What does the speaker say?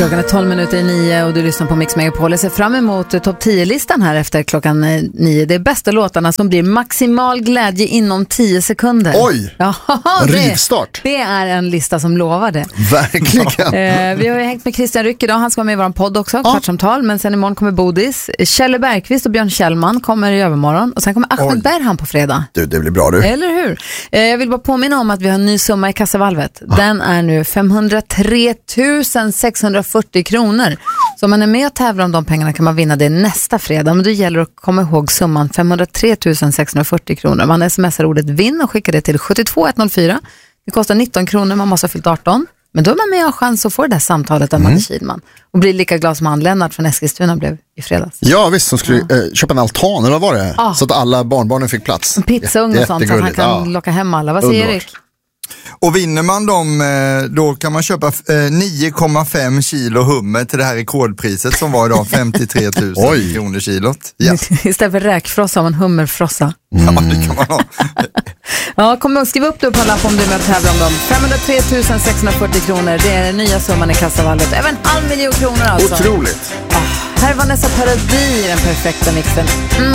Klockan är 12:09 och du lyssnar på Mix Megapol. Jag ser fram emot topp 10-listan här efter klockan 9. Det är bästa låtarna som blir maximal glädje inom 10 sekunder. Oj, ja, en rivstart. Det är en lista som lovar det. Verkligen. Vi har ju hängt med Christian Ryck idag. Han ska vara med i vår podd också, kvartsamtal. Men sen imorgon kommer Bodis. Kjelle Bergqvist och Björn Kjellman kommer i övermorgon. Och sen kommer Ahmed Berhan på fredag. Du, det blir bra du. Eller hur? Jag vill bara påminna om att vi har en ny summa i kassavalvet. Den är nu 503 640 kronor. Så om man är med och tävlar om de pengarna kan man vinna det nästa fredag. Men då gäller det att komma ihåg summan 503 640 kronor. Man smsar ordet vinn och skickar det till 72104. Det kostar 19 kronor, man måste ha fyllt 18. Men då är man med och har chans att få det där samtalet av Madde Kidman. Och bli lika glad som han Lennart från Eskilstuna blev i fredags. Ja visst, som skulle köpa en altan, eller vad var det? Så att alla barnbarnen fick plats. En pizzaugn och sånt så att han kan locka hem alla. Vad säger Erik? Och vinner man dem, då kan man köpa 9,5 kilo hummer till det här rekordpriset som var idag 53 000 kronor kilot. Ja. Istället för räkfrossa har man hummerfrossa. Ja, det kan man ha. Ja, kom och skriv upp det på en lapp om du är med och tävlar om dem. 503 640 kronor, det är den nya summan i kassavalvet. Även 500 000 kronor alltså. Otroligt. Här var nästa parodi, den perfekta mixen.